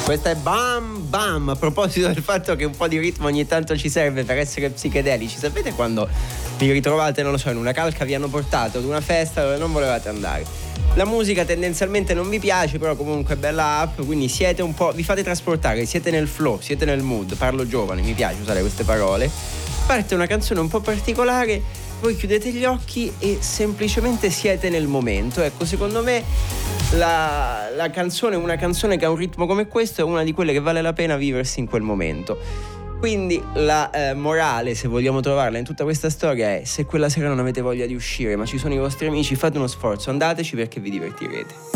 Questa è Bam Bam. A proposito del fatto che un po' di ritmo ogni tanto ci serve per essere psichedelici, sapete quando vi ritrovate, non lo so, in una calca, vi hanno portato ad una festa dove non volevate andare, la musica tendenzialmente non vi piace, però comunque è bella up, quindi siete un po', vi fate trasportare, siete nel flow, siete nel mood, parlo giovane, mi piace usare queste parole, parte una canzone un po' particolare, voi chiudete gli occhi e semplicemente siete nel momento. Ecco, secondo me la canzone, una canzone che ha un ritmo come questo, è una di quelle che vale la pena viversi in quel momento. Quindi la morale, se vogliamo trovarla in tutta questa storia, è: se quella sera non avete voglia di uscire ma ci sono i vostri amici, fate uno sforzo, andateci perché vi divertirete.